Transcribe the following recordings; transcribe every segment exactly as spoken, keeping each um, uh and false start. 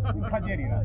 看见你了。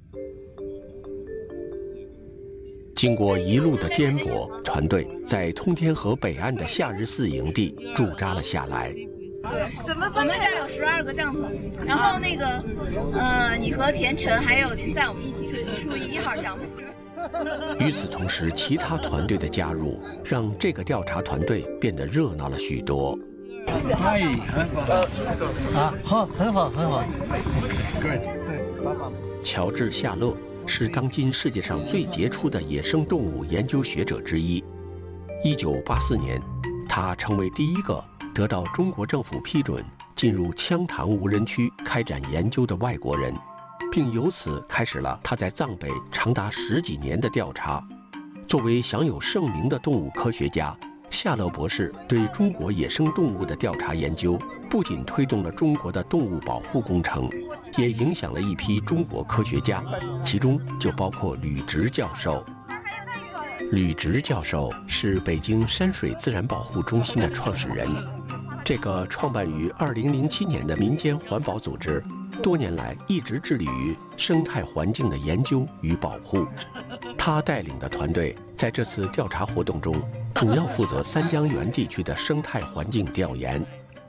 经过一路的颠簸，团队在通天河北岸的夏日寺营地驻扎了下来。 怎么分？我们这儿有十二个帐篷，然后那个，呃，你和田晨还有林赛，我们一起住住一号帐篷。 与此同时，其他团队的加入，让这个调查团队变得热闹了许多。 哎，很好啊，好，很好，很好。对对，爸爸。 乔治·夏勒是当今世界上最杰出的野生动物研究学者之一。一九八四年，他成为第一个得到中国政府批准进入羌塘无人区开展研究的外国人，并由此开始了他在藏北长达十几年的调查。作为享有盛名的动物科学家，夏勒博士对中国野生动物的调查研究，不仅推动了中国的动物保护工程，也影响了一批中国科学家，其中就包括吕植教授。吕植教授是北京山水自然保护中心的创始人。这个创办于二零零七年的民间环保组织，多年来一直致力于生态环境的研究与保护。他带领的团队在这次调查活动中，主要负责三江源地区的生态环境调研。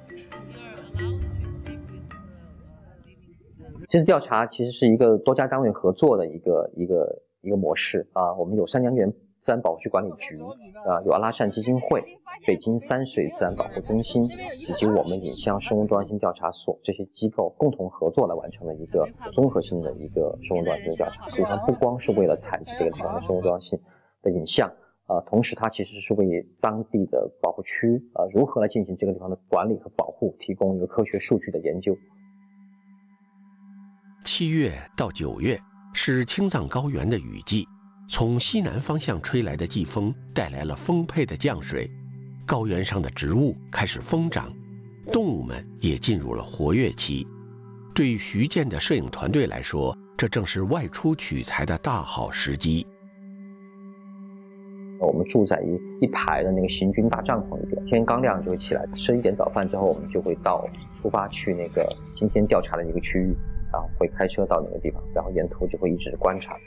这次调查其实是一个多家单位合作的一个一个一个模式啊。我们有三江源自然保护区管理局啊，有阿拉善基金会、北京山水自然保护中心以及我们岭乡生物多样性调查所这些机构共同合作来完成的一个综合性的一个生物多样性调查。所以它不光是为了采集这个地方的生物多样性的影像，呃，同时它其实是为当地的保护区呃如何来进行这个地方的管理和保护提供一个科学数据的研究。 七月到九月是青藏高原的雨季，从西南方向吹来的季风带来了丰沛的降水，高原上的植物开始疯长，动物们也进入了活跃期。对于徐建的摄影团队来说，这正是外出取材的大好时机。 我们住在一一排的那个行军大帐篷里边，天刚亮就会起来，吃一点早饭之后，我们就会到出发去那个今天调查的一个区域，然后会开车到那个地方，然后沿途就会一直观察。